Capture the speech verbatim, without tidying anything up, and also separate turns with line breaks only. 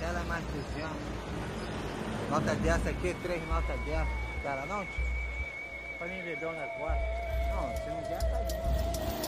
ela é mais duzentos. Nota dessa aqui, três notas dessa. Cara, não, tio?
Pra mim beber um negócio.
Não, se não quer, tá bom.